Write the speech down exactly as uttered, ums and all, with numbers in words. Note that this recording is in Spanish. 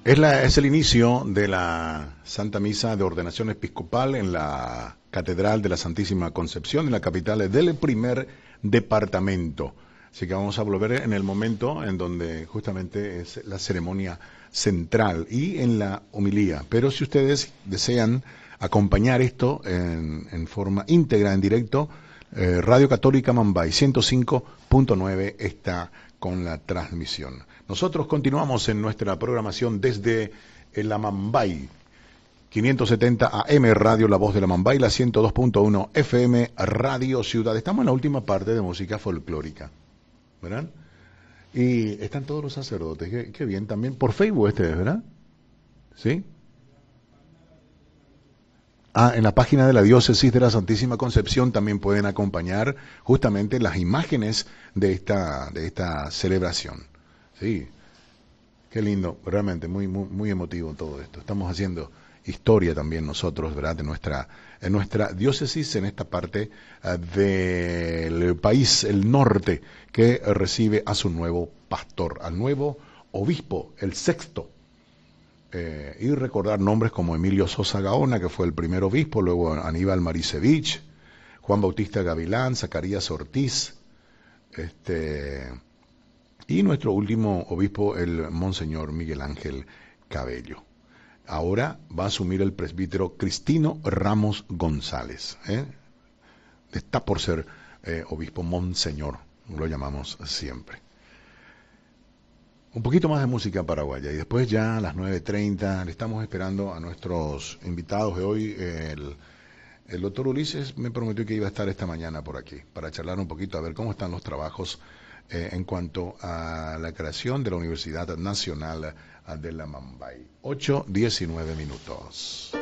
Es, la, es el inicio de la Santa Misa de Ordenación Episcopal en la Catedral de la Santísima Concepción, en la capital del primer departamento. Así que vamos a volver en el momento en donde justamente es la ceremonia central y en la homilía. Pero si ustedes desean acompañar esto en, en forma íntegra, en directo, eh, Radio Católica Mambay ciento cinco punto nueve está con la transmisión. Nosotros continuamos en nuestra programación desde el Amambay, quinientos setenta A M Radio La Voz de la Mambay, la ciento dos punto uno F M Radio Ciudad. Estamos en la última parte de música folclórica, ¿verdad? Y están todos los sacerdotes, qué, qué bien, también por Facebook este es, ¿verdad? ¿Sí? Ah, en la página de la Diócesis de la Santísima Concepción también pueden acompañar justamente las imágenes de esta, de esta celebración. Sí, qué lindo, realmente muy, muy, muy emotivo todo esto. Estamos haciendo historia también nosotros, ¿verdad? De nuestra, en nuestra diócesis, en esta parte uh, del país, el norte, que recibe a su nuevo pastor, al nuevo obispo, el sexto. Eh, y recordar nombres como Emilio Sosa Gaona, que fue el primer obispo, luego Aníbal Maricevich, Juan Bautista Gavilán, Zacarías Ortiz, este, y nuestro último obispo, el Monseñor Miguel Ángel Cabello. Ahora va a asumir el presbítero Cristino Ramos González. ¿eh? Está por ser eh, obispo Monseñor, lo llamamos siempre. Un poquito más de música paraguaya y después ya a las nueve treinta le estamos esperando a nuestros invitados de hoy. El, el doctor Ulises me prometió que iba a estar esta mañana por aquí para charlar un poquito a ver cómo están los trabajos eh, en cuanto a la creación de la Universidad Nacional de la Mambay. ocho diecinueve minutos.